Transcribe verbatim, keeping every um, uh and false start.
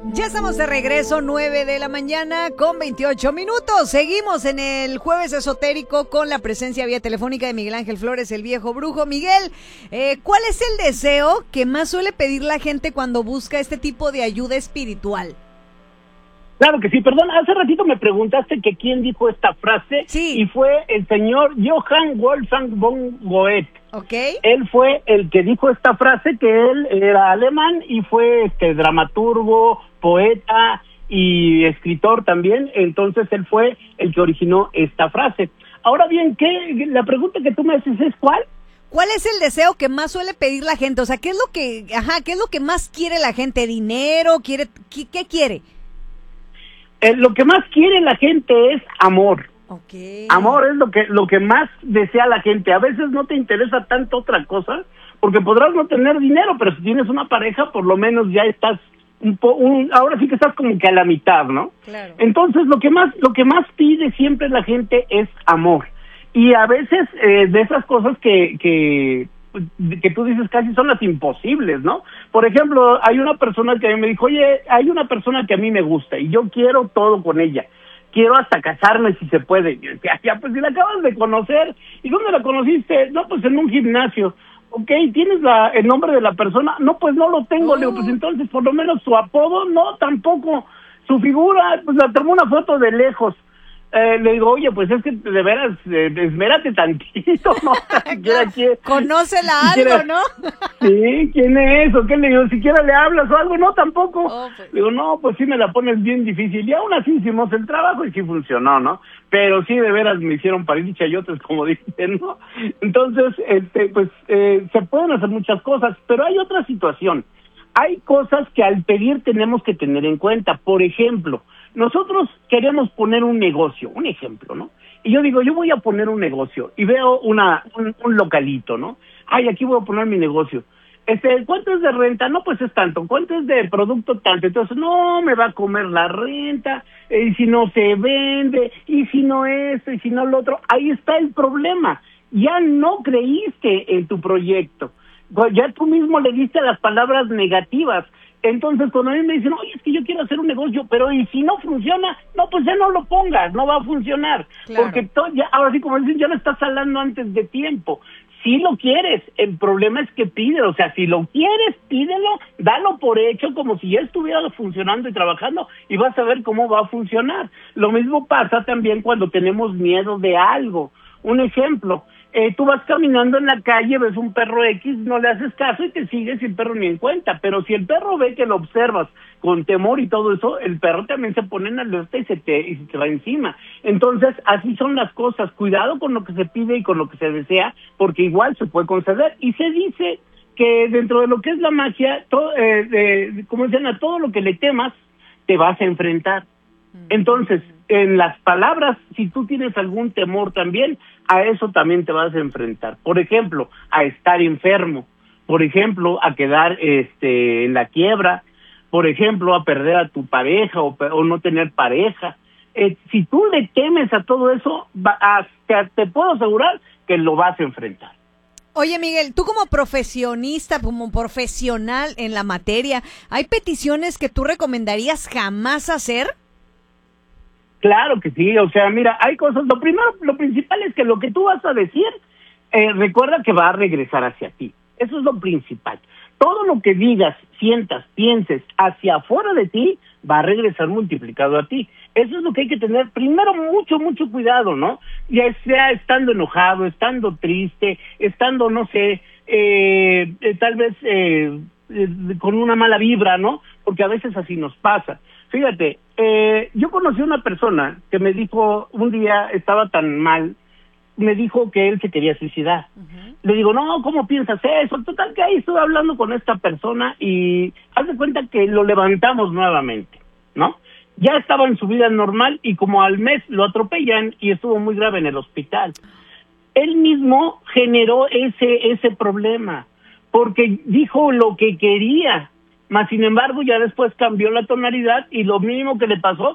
Ya estamos de regreso, nueve de la mañana con veintiocho minutos. Seguimos en el Jueves Esotérico con la presencia vía telefónica de Miguel Ángel Flores, el viejo brujo. Miguel, eh, ¿cuál es el deseo que más suele pedir la gente cuando busca este tipo de ayuda espiritual? Claro que sí, perdón, hace ratito me preguntaste que quién dijo esta frase, sí. Y fue el señor Johann Wolfgang von Goethe. Okay. Él fue el que dijo esta frase, que él era alemán y fue este dramaturgo, poeta y escritor también, entonces él fue el que originó esta frase. Ahora bien, ¿qué? La pregunta que tú me haces es ¿cuál? ¿Cuál es el deseo que más suele pedir la gente? O sea, ¿qué es lo que, ajá, qué es lo que más quiere la gente? ¿Dinero? ¿Quiere, qué, qué quiere? Eh, lo que más quiere la gente es amor. Okay. Amor es lo que lo que más desea la gente. A veces no te interesa tanto otra cosa, porque podrás no tener dinero, pero si tienes una pareja, por lo menos ya estás un po, un, ahora sí que estás como que a la mitad, ¿no? Claro. Entonces lo que más lo que más pide siempre la gente es amor. Y a veces eh, de esas cosas que que que tú dices casi son las imposibles, ¿no? Por ejemplo, hay una persona que me dijo, oye, hay una persona que a mí me gusta y yo quiero todo con ella. Quiero hasta casarme si se puede. Y decía, ya, pues si la acabas de conocer. ¿Y dónde la conociste? No, pues en un gimnasio. Ok, ¿tienes la, el nombre de la persona? No, pues no lo tengo. Oh. Le digo, pues entonces por lo menos su apodo, no, tampoco. Su figura, pues la tomó una foto de lejos. Eh, le digo, oye, pues es que de veras, eh, esmérate tantito, ¿no? Claro, quién, conócela algo, quiera, ¿no? Sí, ¿quién es? ¿O qué le digo? ¿Siquiera le hablas o algo? No, tampoco. Oh, pues. Le digo, no, pues sí me la pones bien difícil. Y aún así hicimos el trabajo y sí funcionó, ¿no? Pero sí, de veras me hicieron parir y chayotes, como dicen, ¿no? Entonces, este, pues, eh, se pueden hacer muchas cosas, pero hay otra situación. Hay cosas que al pedir tenemos que tener en cuenta. Por ejemplo, nosotros queremos poner un negocio, un ejemplo, ¿no? Y yo digo, yo voy a poner un negocio y veo una un, un localito, ¿no? Ay, aquí voy a poner mi negocio. Este, ¿cuánto es de renta? No, pues es tanto. ¿Cuánto es de producto? Tanto. Entonces, no, me va a comer la renta, y si no se vende, y si no esto, y si no lo otro. Ahí está el problema. Ya no creíste en tu proyecto. Ya tú mismo le diste las palabras negativas. Entonces, cuando a mí me dicen, oye, es que yo quiero hacer un negocio, pero ¿y si no funciona? No, pues ya no lo pongas, no va a funcionar. Claro. Porque to- ya, ahora sí, como dicen, ya lo estás hablando antes de tiempo. Si lo quieres, el problema es que pide, o sea, si lo quieres, pídelo, dalo por hecho como si ya estuviera funcionando y trabajando y vas a ver cómo va a funcionar. Lo mismo pasa también cuando tenemos miedo de algo. Un ejemplo, eh, tú vas caminando en la calle, ves un perro X, no le haces caso y te sigues y el perro ni en cuenta, pero si el perro ve que lo observas con temor y todo eso, el perro también se pone en alerta y se te, y se te va encima. Entonces, así son las cosas, cuidado con lo que se pide y con lo que se desea, porque igual se puede conceder, y se dice que dentro de lo que es la magia, todo, eh, de, como dicen, a todo lo que le temas, te vas a enfrentar. Entonces, en las palabras, si tú tienes algún temor también, a eso también te vas a enfrentar. Por ejemplo, a estar enfermo, por ejemplo, a quedar este en la quiebra, por ejemplo, a perder a tu pareja o, o no tener pareja. Eh, si tú le temes a todo eso, va, a, te, te puedo asegurar que lo vas a enfrentar. Oye, Miguel, tú como profesionista, como profesional en la materia, ¿hay peticiones que tú recomendarías jamás hacer? Claro que sí, o sea, mira, hay cosas, lo primero, lo principal es que lo que tú vas a decir, eh, recuerda que va a regresar hacia ti, eso es lo principal. Todo lo que digas, sientas, pienses hacia afuera de ti, va a regresar multiplicado a ti. Eso es lo que hay que tener, primero, mucho, mucho cuidado, ¿no? Ya sea estando enojado, estando triste, estando, no sé, eh, eh, tal vez eh, eh, con una mala vibra, ¿no? Porque a veces así nos pasa. Fíjate, eh, yo conocí a una persona que me dijo, un día estaba tan mal, me dijo que él se quería suicidar. Uh-huh. Le digo, no, ¿cómo piensas eso? Total que ahí estuve hablando con esta persona y haz de cuenta que lo levantamos nuevamente, ¿no? Ya estaba en su vida normal y como al mes lo atropellan y estuvo muy grave en el hospital. Él mismo generó ese, ese problema porque dijo lo que quería. Mas, sin embargo, ya después cambió la tonalidad y lo mínimo que le pasó